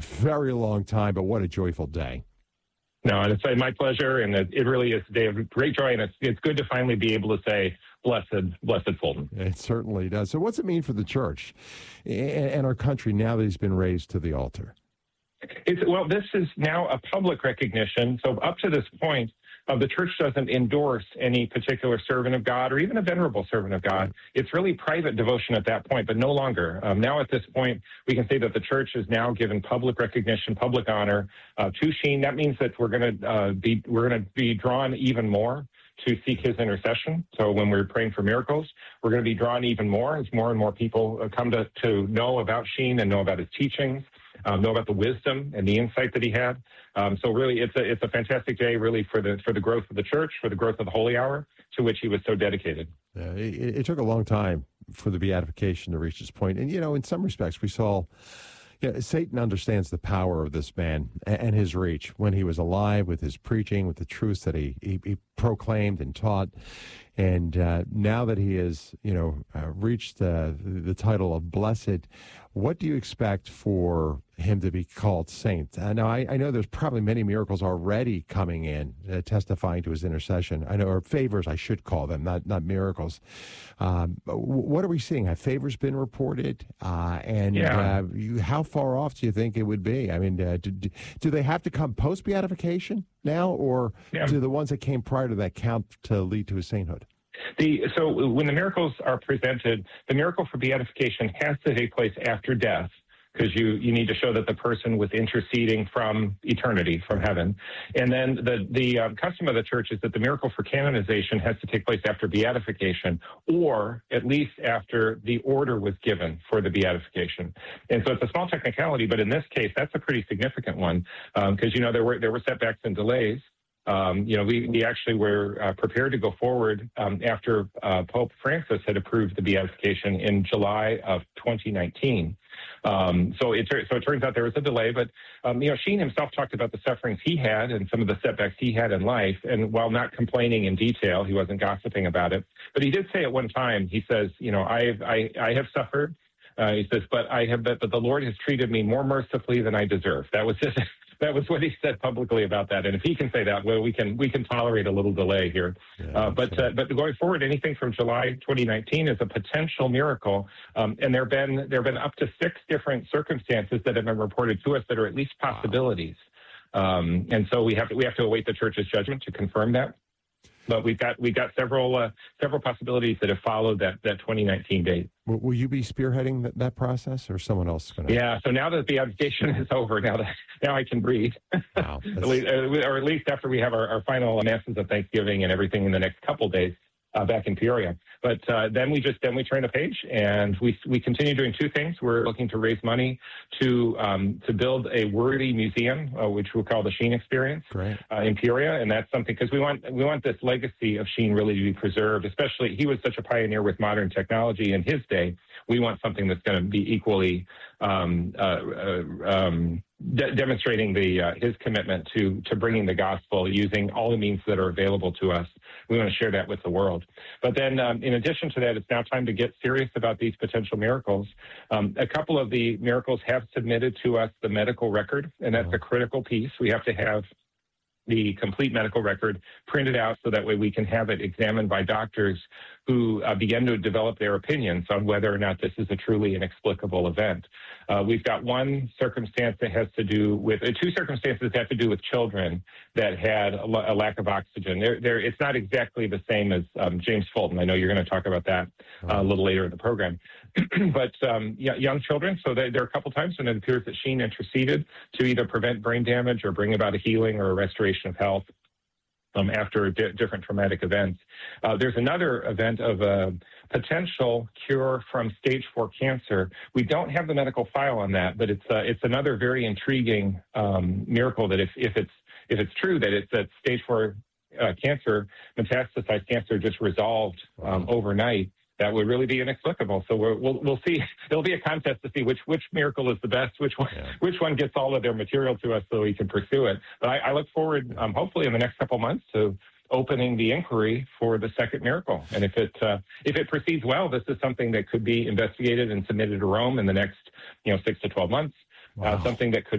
very long time, but what a joyful day. No, and it's my pleasure, and it really is a day of great joy, and it's good to finally be able to say, blessed Fulton. It certainly does. So what's it mean for the church and our country now that he's been raised to the altar? Well, this is now a public recognition. So up to this point, the church doesn't endorse any particular servant of God or even a venerable servant of God. It's really private devotion at that point, but no longer. Now at this point, we can say that the church is now given public recognition, public honor to Sheen. That means that we're going to be drawn even more to seek his intercession. So when we're praying for miracles, we're going to be drawn even more as more and more people come to know about Sheen and know about his teachings. Know about the wisdom and the insight that he had. So really, it's a fantastic day, really, for the growth of the church, for the growth of the Holy Hour, to which he was so dedicated. It took a long time for the beatification to reach this point. And, in some respects, we saw Satan understands the power of this man and his reach when he was alive, with his preaching, with the truths that he proclaimed and taught. And now that he has, reached the title of blessed, what do you expect for him to be called saint? Now, I know there's probably many miracles already coming in, testifying to his intercession. I know, or favors, I should call them, not miracles. What are we seeing? Have favors been reported? How far off do you think it would be? I mean, do they have to come post-beatification now, or do the ones that came prior to that count to lead to his sainthood? So when the miracles are presented, the miracle for beatification has to take place after death, because you need to show that the person was interceding from eternity, from heaven. And then the custom of the church is that the miracle for canonization has to take place after beatification, or at least after the order was given for the beatification. And so it's a small technicality, but in this case, that's a pretty significant one, because, there were setbacks and delays. We actually were prepared to go forward after Pope Francis had approved the beatification in July of 2019. So it turns out there was a delay, but Sheen himself talked about the sufferings he had and some of the setbacks he had in life. And while not complaining in detail, he wasn't gossiping about it. But he did say at one time, he says, I have suffered. He says, but the Lord has treated me more mercifully than I deserve. That was it. That was what he said publicly about that. And if he can say that, well, we can tolerate a little delay here. But going forward, anything from July 2019 is a potential miracle. And there have been up to 6 different circumstances that have been reported to us that are at least possibilities. And so we have to await the church's judgment to confirm that. But we've got several possibilities that have followed that 2019 date. Will you be spearheading that process, or someone else going to? Yeah. So now that the beatification is over, now I can breathe. Wow, or at least after we have our final masses of Thanksgiving and everything in the next couple days back in Peoria. But then we turn the page, and we continue doing 2 things. We're looking to raise money to build a worthy museum, which we'll call the Sheen Experience, in Peoria, and that's something, because we want this legacy of Sheen really to be preserved. Especially, he was such a pioneer with modern technology in his day. We want something that's going to be equally demonstrating his commitment to bringing the gospel using all the means that are available to us. We want to share that with the world. But then in addition to that, it's now time to get serious about these potential miracles. A couple of the miracles have submitted to us the medical record, and that's a critical piece. We have to have the complete medical record printed out so that way we can have it examined by doctors who begin to develop their opinions on whether or not this is a truly inexplicable event. We've got one circumstance that has to do with, 2 circumstances that have to do with children that had a lack of oxygen. It's not exactly the same as James Fulton. I know you're going to talk about that a little later in the program. But young children, so there are a couple times when it appears that Sheen interceded to either prevent brain damage or bring about a healing or a restoration of health after different traumatic events. There's another event of a potential cure from stage 4 cancer. We don't have the medical file on that, but it's another very intriguing miracle that if it's true that it's that stage 4 cancer, metastasized cancer, just resolved overnight, that would really be inexplicable. So we'll see. There'll be a contest to see which miracle is the best, which one gets all of their material to us so we can pursue it. But I look forward, hopefully in the next couple months, to opening the inquiry for the second miracle. And if it proceeds well, this is something that could be investigated and submitted to Rome in the next 6 to 12 months. Something that could